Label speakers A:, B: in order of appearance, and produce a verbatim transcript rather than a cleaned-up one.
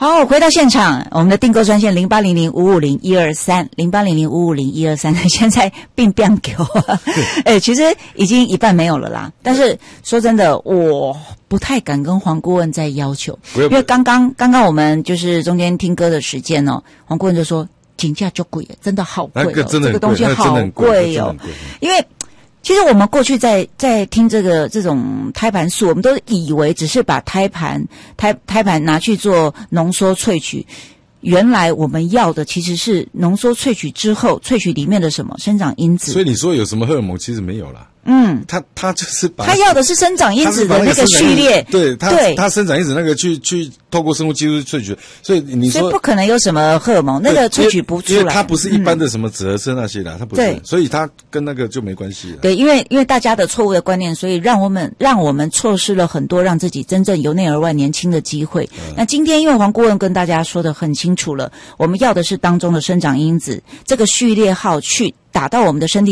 A: 好，回到现场，我们的订购专线零八零零五五零一二三，零八零零五五零一二三，现在并不要给我，哎，其实已经一半没有了啦。但是说真的，我不太敢跟黄顾问再要求，因为刚刚刚刚我们就是中间听歌的时间哦，黄顾问就说金价就贵，真的好贵哦，
B: 那个真的
A: 这个东西好贵哦，因为。其实我们过去在在听这个这种胎盘素，我们都以为只是把胎盘胎胎盘拿去做浓缩萃取，原来我们要的其实是浓缩萃取之后萃取里面的什么生长因子。
B: 所以你说有什么荷尔蒙，其实没有啦。
A: 嗯，
B: 他他就是把
A: 他要的是生长因子的那个序列，
B: 对，他
A: 对，
B: 他生长因子那个去去透过生物技术萃取，所以你说
A: 所以不可能有什么荷尔蒙，那个萃取不出来，
B: 因为它不是一般的什么紫核酸那些的，它不是，
A: 对，
B: 所以它跟那个就没关系了。
A: 对，因为因为大家的错误的观念，所以让我们让我们错失了很多让自己真正由内而外年轻的机会。嗯、那今天因为黄顾问跟大家说的很清楚了，我们要的是当中的生长因子，这个序列号去打到我们的身体